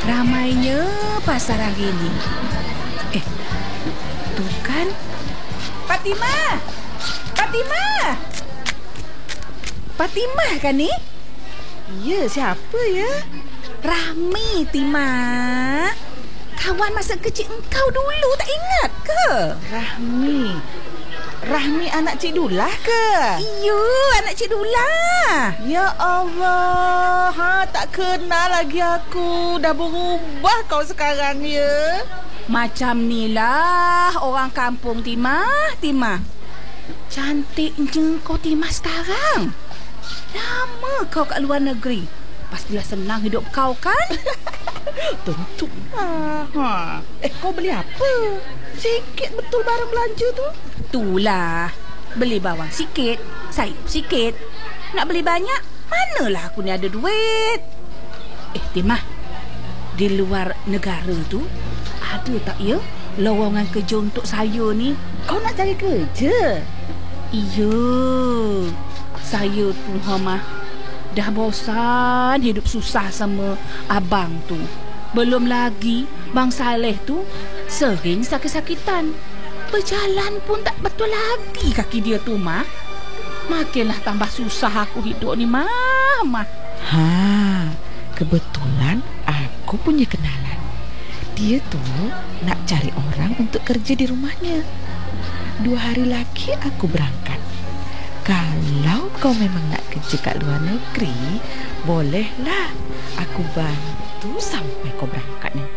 Ramainya pasar hari ini. Tuh kan. Fatimah! Fatimah! Fatimah kan ni? Ya, siapa ya? Rahmi, Timah. Kawan masa kecil engkau dulu, tak ingat ke? Rahmi anak Cik Dulah ke? Iyo, anak Cik Dulah. Ya Allah, tak kenal lagi aku. Dah berubah kau sekarang ya. Macam ni lah orang kampung, Timah. Cantiknya kau, Timah, sekarang. Lama kau kat luar negeri. Pastilah senang hidup kau kan? Tentu. Kau beli apa? Sikit betul barang belanja tu. Itulah. Beli bawang sikit, sayur sikit. Nak beli banyak, manalah aku ni ada duit. Timah, di luar negara tu ada tak ya lowongan kerja untuk saya ni? Kau nak cari kerja? Iya. Saya tu dah bosan hidup susah sama abang tu. Belum lagi Bang Saleh tu sering sakit-sakitan. Berjalan pun tak betul lagi kaki dia tu, Mak. Makinlah tambah susah aku hidup ni, Mak. Kebetulan aku punya kenalan. Dia tu nak cari orang untuk kerja di rumahnya. 2 hari lagi aku berangkat. Kalau kau memang nak kerja kat luar negeri, bolehlah aku bantu sampai kau berangkat nanti.